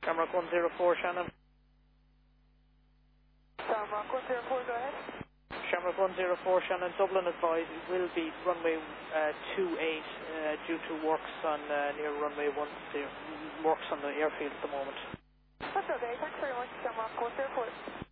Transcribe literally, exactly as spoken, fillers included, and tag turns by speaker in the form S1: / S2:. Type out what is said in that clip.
S1: Shamrock one zero four, Shannon.
S2: Shamrock one zero four, go ahead.
S1: Shamrock one zero four, Shannon. Dublin advised it will be runway uh, two eight uh, due to works on uh, near runway one zero, works on the airfield at the moment.
S2: That's okay, thanks very much, Shamrock one zero four.